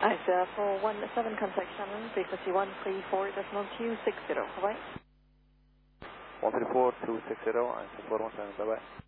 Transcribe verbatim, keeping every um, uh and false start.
I S A four one seven, contact Shannon, frequency one three four decimal two six zero, bye-bye. one three four two six zero, I S A four one seven, bye-bye.